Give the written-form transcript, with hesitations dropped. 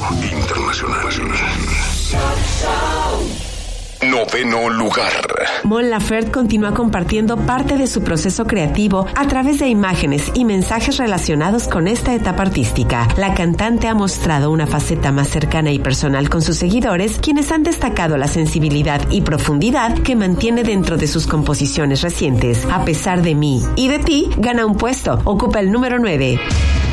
Internacional. Noveno lugar. Mon Laferte continúa compartiendo parte de su proceso creativo a través de imágenes y mensajes relacionados con esta etapa artística. La cantante ha mostrado una faceta más cercana y personal con sus seguidores, quienes han destacado la sensibilidad y profundidad que mantiene dentro de sus composiciones recientes. A pesar de mí y de ti, gana un puesto, ocupa el número 9.